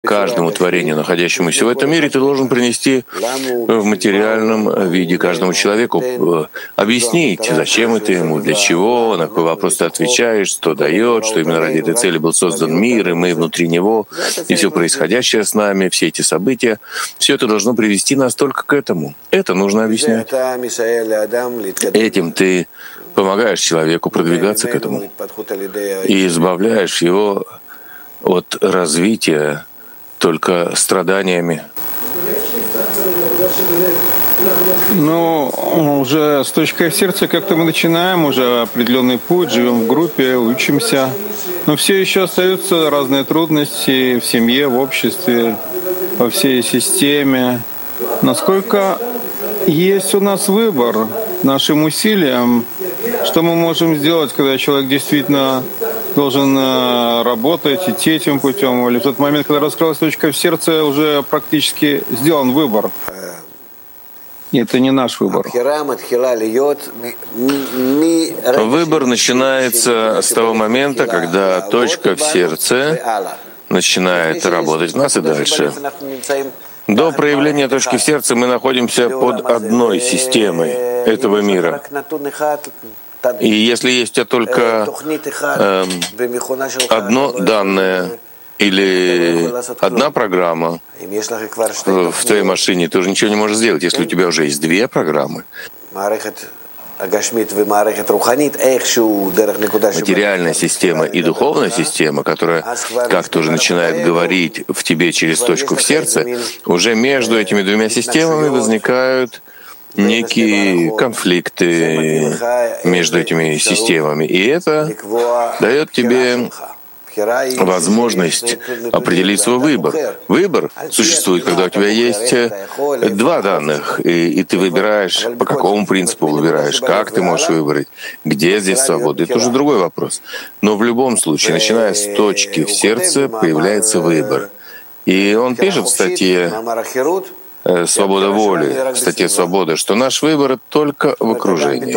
каждому творению, находящемуся в этом мире, ты должен принести в материальном виде каждому человеку, объяснить, зачем это ему, для чего, на какой вопрос ты отвечаешь, что дает, что именно ради этой цели был создан мир, и мы внутри него, и все происходящее с нами, все эти события, все это должно привести нас только к этому. Это нужно объяснять. Этим ты помогаешь человеку продвигаться к этому и избавляешь его от развития только страданиями. Ну, уже с точки сердца как-то мы начинаем уже определенный путь, живем в группе, учимся. Но все еще остаются разные трудности в семье, в обществе, во всей системе. Насколько есть у нас выбор нашим усилиям, что мы можем сделать, когда человек действительно должен работать, идти этим путем, или в тот момент, когда раскрылась точка в сердце, уже практически сделан выбор. И это не наш выбор. Выбор начинается с того момента, когда точка в сердце начинает работать в нас и дальше. До проявления точки в сердце мы находимся под одной системой этого мира. И если есть у тебя только одно данное или одна программа в твоей машине, ты уже ничего не можешь сделать. Если у тебя уже есть две программы, материальная система и духовная система, которая как-то уже начинает говорить в тебе через точку в сердце, уже между этими двумя системами возникают некие конфликты между этими системами. И это дает тебе возможность определить свой выбор. Выбор существует, когда у тебя есть два данных, и ты выбираешь, по какому принципу выбираешь, как ты можешь выбрать, где здесь свобода. Это уже другой вопрос. Но в любом случае, начиная с точки в сердце, появляется выбор. И он пишет в статье «Свобода воли», в статье «Свобода», что наш выбор только в окружении.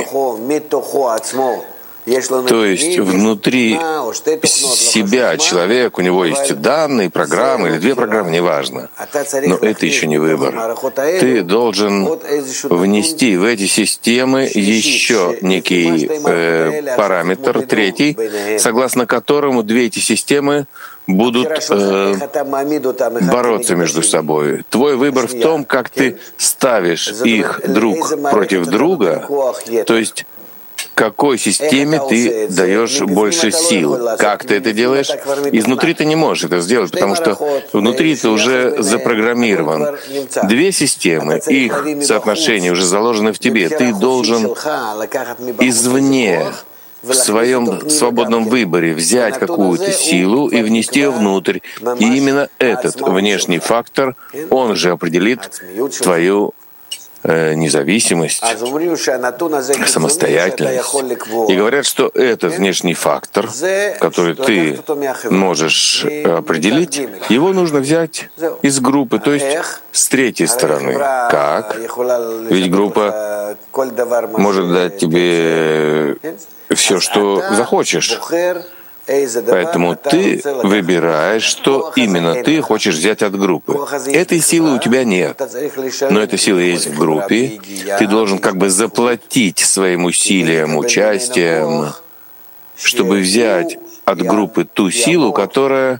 То есть внутри себя человек, у него есть данные, программы или две программы, неважно. Но это еще не выбор. Ты должен внести в эти системы еще некий параметр, третий, согласно которому две эти системы будут бороться между собой. Твой выбор в том, как ты ставишь их друг против друга, то есть какой системе ты даешь больше сил, как ты это делаешь. Изнутри ты не можешь это сделать, потому что внутри ты уже запрограммирован. Две системы, их соотношения уже заложены в тебе. Ты должен извне, в своем свободном выборе взять какую-то силу и внести ее внутрь. И именно этот внешний фактор, он же определит твою независимость, самостоятельность. И говорят, что этот внешний фактор, который ты можешь определить, его нужно взять из группы, то есть с третьей стороны. Как? Ведь группа может дать тебе все, что захочешь. Поэтому ты выбираешь, что именно ты хочешь взять от группы. Этой силы у тебя нет, но эта сила есть в группе. Ты должен как бы заплатить своим усилием, участием, чтобы взять от группы ту силу, которая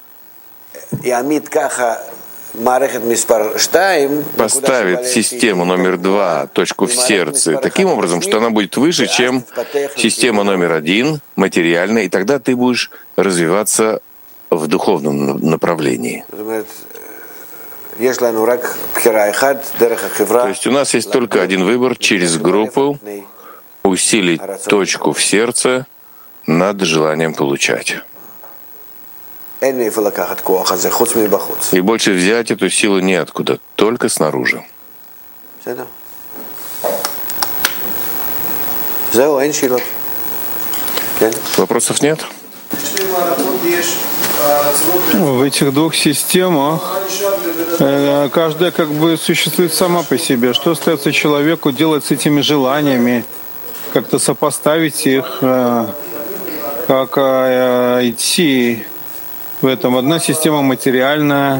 поставит систему номер 2, точку в сердце, таким образом, что она будет выше, чем система номер 1, материальная, и тогда ты будешь развиваться в духовном направлении. То есть у нас есть только один выбор через группу усилить точку в сердце над желанием получать. И больше взять эту силу неоткуда, только снаружи. Вопросов нет? В этих двух системах каждая как бы существует сама по себе. Что остается человеку делать с этими желаниями? Как-то сопоставить их, как идти в этом. Одна система материальная,